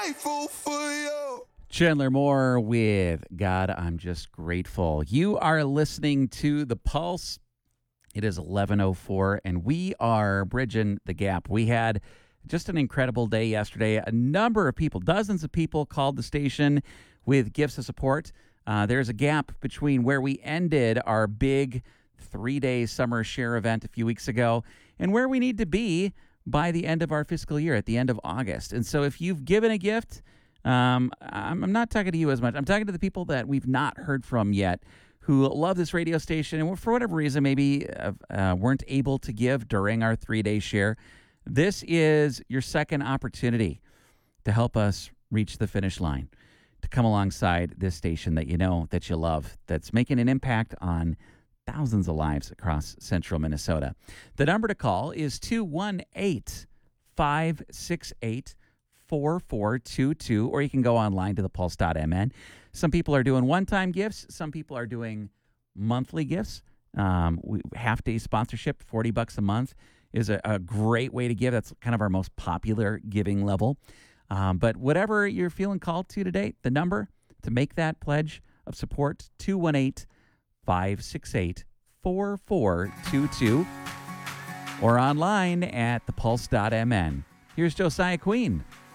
grateful for you. Chandler Moore with God, I'm Just Grateful. You are listening to The Pulse. It is 11:04, and we are bridging the gap. We had just an incredible day yesterday. A number of people, dozens of people, called the station with gifts of support. There's a gap between where we ended our big 3-day summer share event a few weeks ago and where we need to be by the end of our fiscal year, at the end of August. And so if you've given a gift, I'm not talking to you as much. I'm talking to the people that we've not heard from yet who love this radio station and for whatever reason maybe weren't able to give during our 3-day share. This is your second opportunity to help us reach the finish line, to come alongside this station that you know, that you love, that's making an impact on thousands of lives across central Minnesota. The number to call is 218-568-4422, or you can go online to thepulse.mn. Some people are doing one-time gifts. Some people are doing monthly gifts. Half-day sponsorship, $40 a month, is a great way to give. That's kind of our most popular giving level. But whatever you're feeling called to today, the number to make that pledge of support, 218-568-4422, or online at thepulse.mn. Here's Josiah Queen